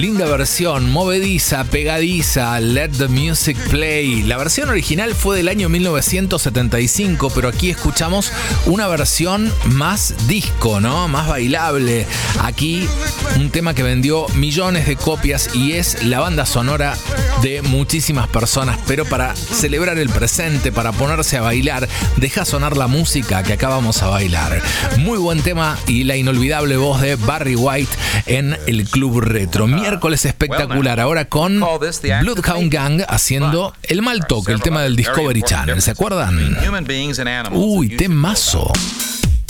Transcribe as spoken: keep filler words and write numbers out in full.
Linda versión, movediza, pegadiza, Let the Music Play. La versión original fue del año mil novecientos setenta y cinco, pero aquí escuchamos una versión más disco, ¿no? Más bailable. Aquí un tema que vendió millones de copias y es la banda sonora de muchísimas personas, pero para celebrar el presente, para ponerse a bailar, deja sonar la música que acá vamos a bailar. Muy buen tema y la inolvidable voz de Barry White en el Club Retro. Miércoles espectacular, ahora con Bloodhound Gang haciendo El Mal Toque, el tema del Discovery Channel. ¿Se acuerdan? Uy, temazo.